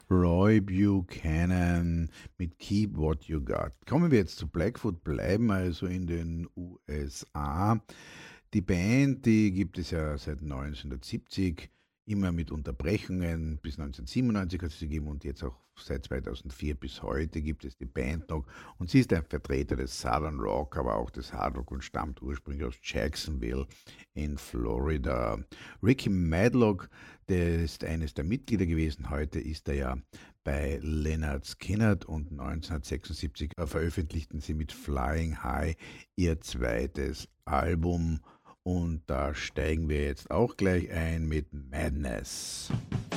Roy Buchanan mit Keep What You Got. Kommen wir jetzt zu Blackfoot, bleiben also in den USA. Die Band, die gibt es ja seit 1970, immer mit Unterbrechungen. Bis 1997 hat es sie gegeben und jetzt auch seit 2004 bis heute gibt es die Band noch. Und sie ist ein Vertreter des Southern Rock, aber auch des Hard Rock und stammt ursprünglich aus Jacksonville in Florida. Ricky Madlock, der ist eines der Mitglieder gewesen. Heute ist er ja bei Lynyrd Skynyrd und 1976 veröffentlichten sie mit Flying High ihr zweites Album. Und da steigen wir jetzt auch gleich ein mit Madness.